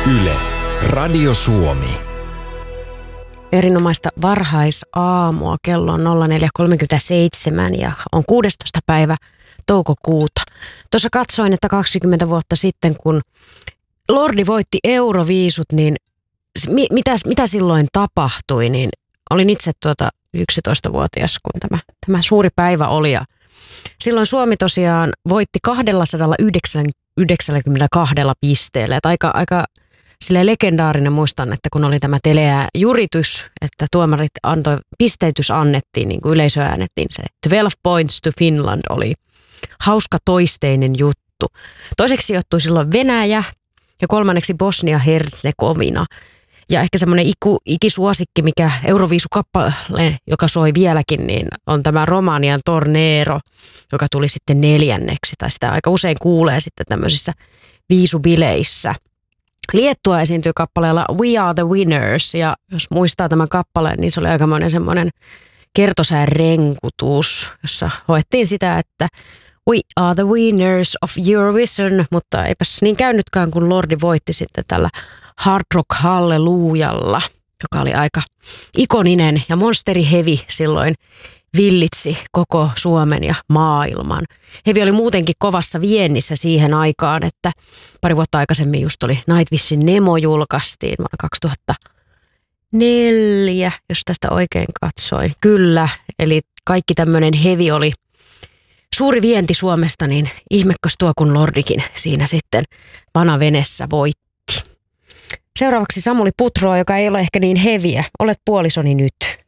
Yle, Radio Suomi. Erinomaista varhaisaamua. Kello on 04.37 ja on 16. päivä toukokuuta. Tuossa katsoin, että 20 vuotta sitten, kun Lordi voitti Euroviisut, niin mitä silloin tapahtui? Niin olin itse 11-vuotias, kun tämä suuri päivä oli. Ja silloin Suomi tosiaan voitti 292 pisteellä. Että aika silleen legendaarinen, muistan, että kun oli tämä teleä juritys, että tuomarit pisteytys annettiin, niin kuin yleisö äänettiin se 12 points to Finland oli hauska toisteinen juttu. Toiseksi sijoittui silloin Venäjä ja kolmanneksi Bosnia-Herzegovina. Ja ehkä semmoinen ikisuosikki, mikä Euroviisukappale, joka soi vieläkin, niin on tämä Romanian Tornero, joka tuli sitten 4. Tai sitä aika usein kuulee sitten tämmöisissä viisubileissä. Liettua esiintyy kappaleella We Are the Winners, ja jos muistaa tämän kappaleen, niin se oli aikamoinen semmoinen kertosään renkutus, jossa hoettiin sitä, että We are the winners of Eurovision, mutta eipäs niin käynytkään, kun Lordi voitti sitten tällä Hard Rock Hallelujalla, joka oli aika ikoninen, ja Monsteri Heavy silloin villitsi koko Suomen ja maailman. Heavy oli muutenkin kovassa viennissä siihen aikaan, että pari vuotta aikaisemmin just oli Nightwishin Nemo julkaistiin vuonna 2004, jos tästä oikein katsoin. Kyllä, eli kaikki tämmöinen Heavy oli suuri vienti Suomesta, niin ihmekös tuo, kun Lordikin siinä sitten vanavenessä voitti. Seuraavaksi Samuli Putroa, joka ei ole ehkä niin heviä. Olet puolisoni nyt.